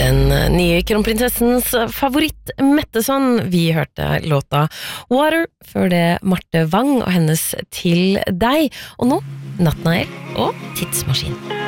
Den nye kronprinsessens favoritt Metteson. Vi hørte låta Water, før det Marte Wang og hennes Til deg. Og nå Nattnael og Tidsmaskin.